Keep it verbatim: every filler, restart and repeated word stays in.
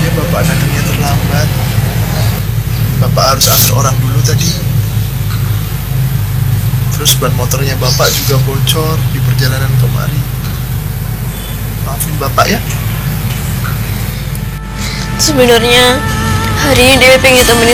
Makanya Bapak datangnya terlambat. Bapak harus antar orang dulu tadi. Terus ban motornya Bapak juga bocor di perjalanan kemari. Maafin Bapak ya. Sebenarnya hari ini Dewi pengen temenin